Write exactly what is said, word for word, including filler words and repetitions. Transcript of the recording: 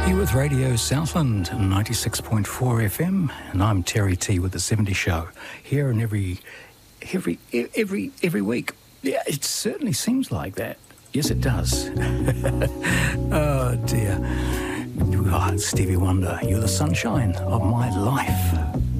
Here with Radio Southland, ninety-six point four F M, and I'm Terry T with the seventy Show. Here and every, every, every, every week. Yeah, it certainly seems like that. Yes, it does. Oh dear. Oh, Stevie Wonder, you're the sunshine of my life.